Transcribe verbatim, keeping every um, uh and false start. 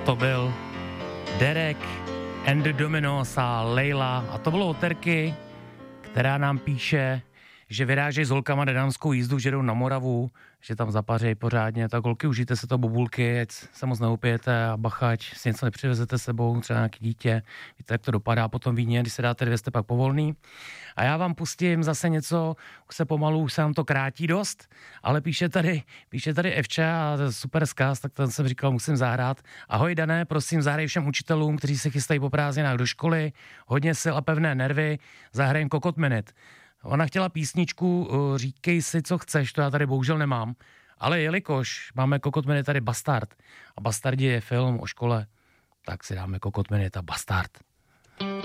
To byl Derek and the Dominos a Leila. A to bylo od Terky, která nám píše, že vyrážejí s holkama na dámskou jízdu, že jdou na Moravu, že tam zapařejí pořádně. Tak holky, užijte se to bobulky, ať se moc neupijete a bacha, ať si něco nepřivezete sebou, třeba nějaký dítě. Víte, jak to dopadá po tom víně, když se dáte dvě, jste pak povolný. A já vám pustím zase něco, už se pomalu, už se nám to krátí dost, ale píše tady, píše tady Evča a super zkaz, tak ten jsem říkal, musím zahrát. Ahoj Dané, prosím, zahraj všem učitelům, kteří se chystají po prázdninách do školy, hodně sil a pevné nervy, zahrajím Kokot Minute. Ona chtěla písničku Říkej si, co chceš, to já tady bohužel nemám, ale jelikož máme Kokot Minute tady Bastard a Bastardi je film o škole, tak si dáme Kokot Minute a Bastard.